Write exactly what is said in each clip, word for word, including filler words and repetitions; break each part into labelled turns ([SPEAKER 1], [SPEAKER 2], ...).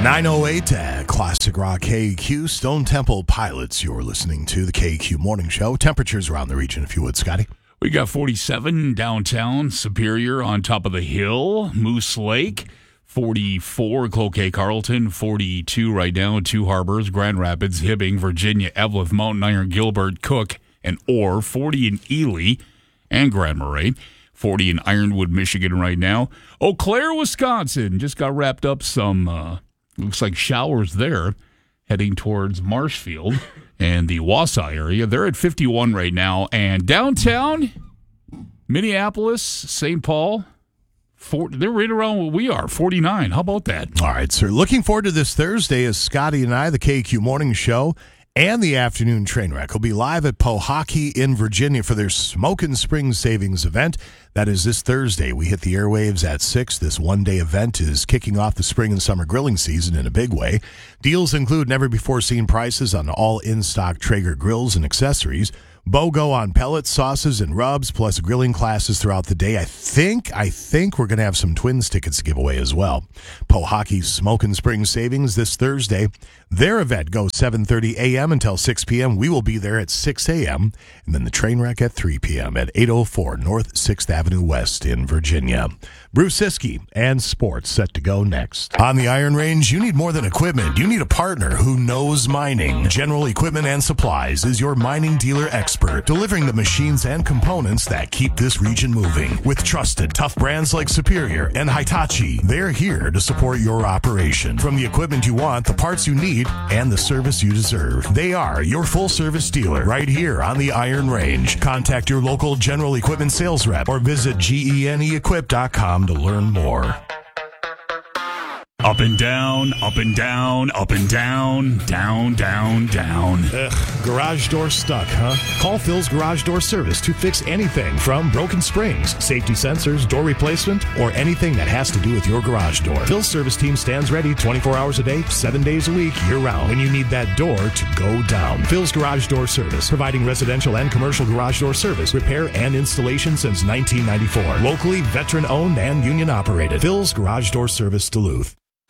[SPEAKER 1] nine oh eight at Classic Rock K Q. Stone Temple Pilots, you're listening to the K Q Morning Show. Temperatures around the region, if you would, Scotty.
[SPEAKER 2] We got forty-seven downtown, Superior on top of the hill, Moose Lake, forty-four, Cloquet Carlton, forty-two right now, Two Harbors, Grand Rapids, Hibbing, Virginia, Evelyn, Mountain Iron, Gilbert, Cook, and Orr, forty in Ely and Grand Marais, forty in Ironwood, Michigan right now. Eau Claire, Wisconsin, just got wrapped up some, uh, looks like showers there, heading towards Marshfield and the Wausau area. They're at fifty-one right now. And downtown, Minneapolis, Saint Paul, four, they're right around what we are, forty-nine. How about that?
[SPEAKER 1] All right, sir. Looking forward to this Thursday as Scotty and I, the K Q Morning Show, and the afternoon train wreck will be live at Pohocky in Virginia for their Smokin' Springs Savings event. That is this Thursday. We hit the airwaves at six. This one-day event is kicking off the spring and summer grilling season in a big way. Deals include never-before-seen prices on all in-stock Traeger grills and accessories, BOGO on pellets, sauces, and rubs, plus grilling classes throughout the day. I think, I think we're going to have some Twins tickets to give away as well. Pohocky's Smokin' Springs Savings this Thursday. Their event goes seven thirty a.m. until six p.m. We will be there at six a.m. and then the train wreck at three p.m. at eight oh four North sixth Avenue West in Virginia. Bruce Siskey and sports set to go next. On the Iron Range, you need more than equipment. You need a partner who knows mining. General Equipment and Supplies is your mining dealer expert, delivering the machines and components that keep this region moving. With trusted, tough brands like Superior and Hitachi, they're here to support your operation. From the equipment you want, the parts you need, and the service you deserve. They are your full-service dealer right here on the Iron Range. Contact your local General Equipment sales rep or visit gene equip dot com to learn more.
[SPEAKER 2] Up and down, up and down, up and down, down, down, down.
[SPEAKER 1] Ugh, garage door stuck, huh? Call Phil's Garage Door Service to fix anything from broken springs, safety sensors, door replacement, or anything that has to do with your garage door. Phil's service team stands ready twenty-four hours a day, seven days a week, year-round, when you need that door to go down. Phil's Garage Door Service, providing residential and commercial garage door service, repair, and installation since nineteen ninety-four. Locally, veteran-owned and union-operated. Phil's Garage Door Service, Duluth.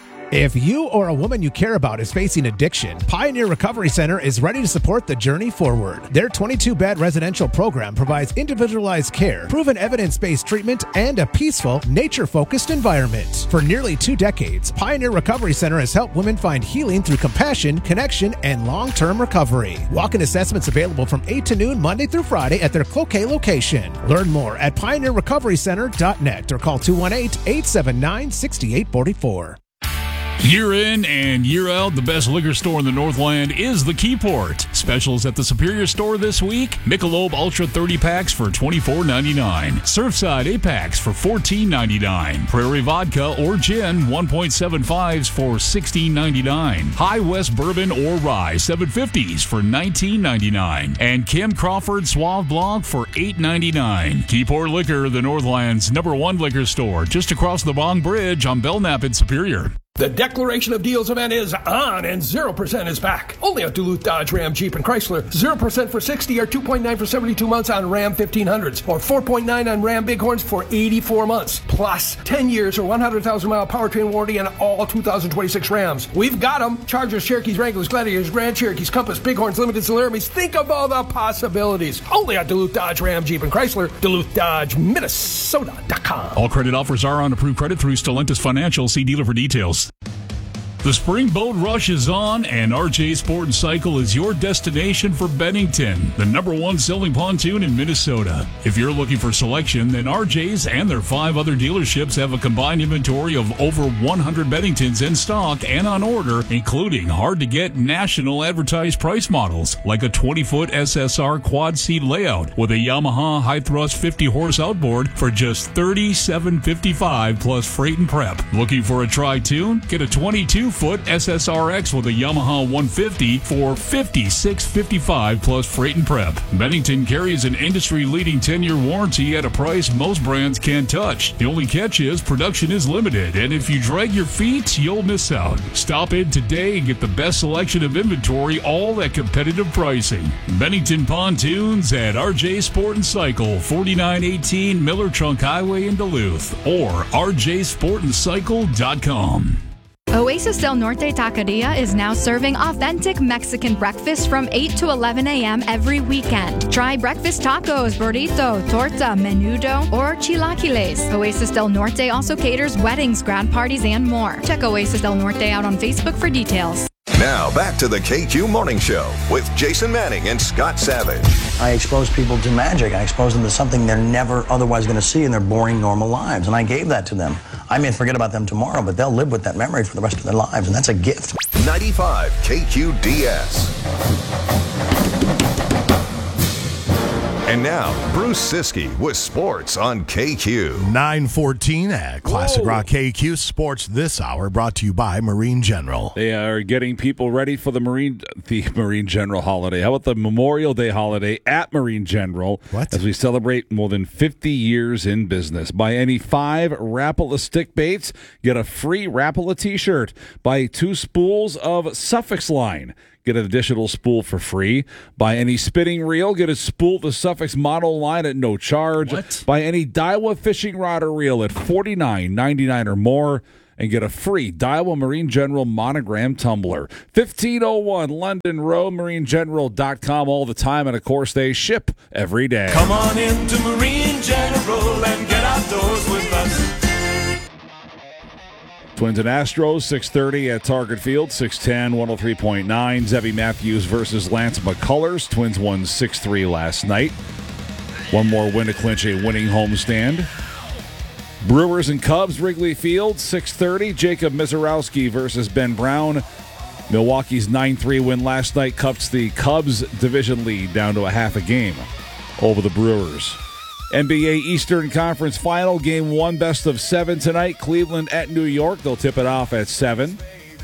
[SPEAKER 3] If you or a woman you care about is facing addiction, Pioneer Recovery Center is ready to support the journey forward. Their twenty-two bed residential program provides individualized care, proven evidence-based treatment, and a peaceful, nature-focused environment. For nearly two decades, Pioneer Recovery Center has helped women find healing through compassion, connection, and long-term recovery. Walk-in assessments available from eight to noon Monday through Friday at their Cloquet location. Learn more at pioneer recovery center dot net or call two one eight, eight seven nine, six eight four four.
[SPEAKER 2] Year in and year out, the best liquor store in the Northland is the Keyport. Specials at the Superior store this week: Michelob Ultra thirty packs for twenty-four ninety-nine, Surfside eight packs for fourteen ninety-nine, Prairie Vodka or Gin one point seven fives for sixteen ninety-nine, High West Bourbon or Rye seven fifties for nineteen ninety-nine, and Kim Crawford Suave Blanc for eight ninety-nine. Keyport Liquor, the Northland's number one liquor store, just across the Bong Bridge on Belknap in Superior.
[SPEAKER 4] The Declaration of Deals event is on, and zero percent is back. Only at Duluth Dodge, Ram, Jeep, and Chrysler. zero percent for sixty or two point nine for seventy-two months on Ram fifteen hundreds, or four point nine on Ram Bighorns for eighty-four months. Plus, ten years or one hundred thousand mile powertrain warranty on all two thousand twenty-six Rams. We've got them. Chargers, Cherokees, Wranglers, Gladiators, Grand Cherokees, Compass, Bighorns, Limited, Solarities. Think of all the possibilities. Only at Duluth Dodge, Ram, Jeep, and Chrysler. Duluth Dodge, Minnesota dot com.
[SPEAKER 2] All credit offers are on approved credit through Stellantis Financial. See dealer for details. The spring boat rush is on, and R J Sport and Cycle is your destination for Bennington, the number one selling pontoon in Minnesota. If you're looking for selection, then R J's and their five other dealerships have a combined inventory of over one hundred Benningtons in stock and on order, including hard-to-get national advertised price models, like a twenty-foot S S R quad-seat layout with a Yamaha high-thrust fifty-horse outboard for just thirty-seven fifty-five plus freight and prep. Looking for a tri-tune? Get a twenty-two foot S S R X with a Yamaha one fifty for fifty-six fifty-five plus freight and prep. Bennington carries an industry-leading ten-year warranty at a price most brands can't touch. The only catch is production is limited, and if you drag your feet, you'll miss out. Stop in today and get the best selection of inventory, all at competitive pricing. Bennington Pontoons at R J Sport and Cycle, forty-nine eighteen Miller Trunk Highway in Duluth, or r j sport and cycle dot com.
[SPEAKER 5] Oasis Del Norte Taqueria is now serving authentic Mexican breakfast from eight to eleven a.m. every weekend. Try breakfast tacos, burrito, torta, menudo, or chilaquiles. Oasis Del Norte also caters weddings, grad parties, and more. Check Oasis Del Norte out on Facebook for details.
[SPEAKER 6] Now, back to the K Q Morning Show with Jason Manning and Scott Savage.
[SPEAKER 7] I expose people to magic. I expose them to something they're never otherwise going to see in their boring, normal lives. And I gave that to them. I may forget about them tomorrow, but they'll live with that memory for the rest of their lives, and that's a gift.
[SPEAKER 6] ninety-five K Q D S. And now, Bruce Siskey with sports on K Q.
[SPEAKER 1] nine fourteen at Classic
[SPEAKER 8] Whoa.
[SPEAKER 1] Rock K Q Sports this hour, brought to you by Marine General.
[SPEAKER 8] They are getting people ready for the Marine the Marine General holiday. How about the Memorial Day holiday at Marine General?
[SPEAKER 1] What?
[SPEAKER 8] As we celebrate more than fifty years in business. Buy any five Rapala stick baits, get a free Rapala t-shirt. Buy two spools of Suffix line, get an additional spool for free. Buy any spinning reel, get a spool of the Suffix model line at no charge.
[SPEAKER 1] What?
[SPEAKER 8] Buy any Daiwa fishing rod or reel at forty-nine ninety-nine or more, and get a free Daiwa Marine General monogram tumbler. fifteen oh one London Road, marine general dot com all the time, and of course they ship every day.
[SPEAKER 9] Come on into Marine General and get outdoors with us.
[SPEAKER 8] Twins and Astros, six thirty at Target Field, six ten, one oh three point nine. Zebby Matthews versus Lance McCullers. Twins won six three last night. One more win to clinch a winning homestand. Brewers and Cubs, Wrigley Field, six thirty. Jacob Mizorowski versus Ben Brown. Milwaukee's nine three win last night cuts the Cubs division lead down to a half a game over the Brewers. N B A Eastern Conference Final, Game one, best of seven tonight. Cleveland at New York. They'll tip it off at seven.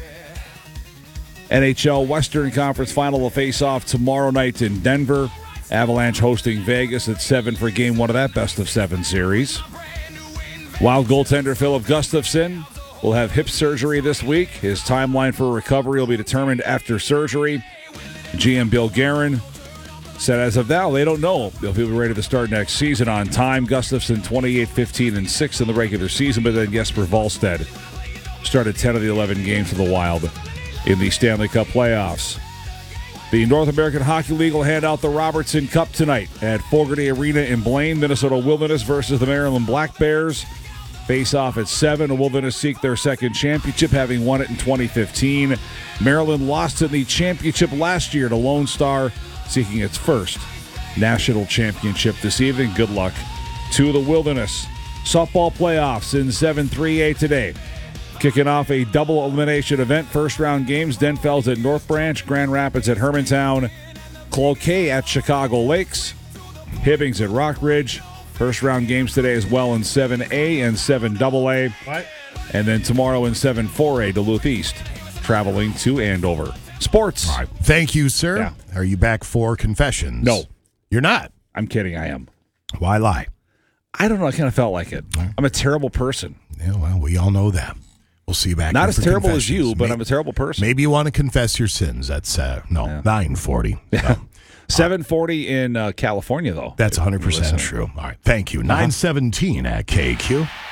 [SPEAKER 8] N H L Western Conference Final will face off tomorrow night in Denver. Avalanche hosting Vegas at seven for Game one of that best of seven series. Wild goaltender Philip Gustafsson will have hip surgery this week. His timeline for recovery will be determined after surgery. G M Bill Guerin said as of now, they don't know if he'll be ready to start next season on time. Gustafsson twenty-eight, fifteen, and six in the regular season, but then Jesper Wallstedt started ten of the eleven games for the Wild in the Stanley Cup playoffs. The North American Hockey League will hand out the Robertson Cup tonight at Fogarty Arena in Blaine. Minnesota Wilderness versus the Maryland Black Bears. Face off at seven. The Wilderness seek their second championship, having won it in twenty fifteen. Maryland lost in the championship last year to Lone Star, seeking its first national championship this evening. Good luck to the Wilderness. Softball playoffs in seven three A today. Kicking off a double elimination event. First round games, Denfels at North Branch, Grand Rapids at Hermantown, Cloquet at Chicago Lakes, Hibbings at Rockridge. First round games today as well in seven A and seven double A.
[SPEAKER 1] What?
[SPEAKER 8] And then tomorrow in seven four A, Duluth East traveling to Andover. Sports.
[SPEAKER 1] All right. Thank you, sir.
[SPEAKER 8] Yeah.
[SPEAKER 1] Are you back for confessions?
[SPEAKER 8] No.
[SPEAKER 1] You're not.
[SPEAKER 8] I'm kidding, I am.
[SPEAKER 1] Why lie?
[SPEAKER 8] I don't know, I kind of felt like it. I'm a terrible person.
[SPEAKER 1] Yeah, well, we all know that. We'll see you back.
[SPEAKER 8] Not
[SPEAKER 1] here
[SPEAKER 8] as
[SPEAKER 1] for
[SPEAKER 8] terrible as you,
[SPEAKER 1] confessions.
[SPEAKER 8] but
[SPEAKER 1] May-
[SPEAKER 8] I'm a terrible person.
[SPEAKER 1] Maybe you want to confess your sins. That's, uh, no,
[SPEAKER 8] Yeah.
[SPEAKER 1] nine forty.
[SPEAKER 8] Yeah.
[SPEAKER 1] So,
[SPEAKER 8] seven forty in uh, California, though.
[SPEAKER 1] that's one hundred percent
[SPEAKER 8] Listen.
[SPEAKER 1] true. All right. Thank you. nine seventeen at K Q.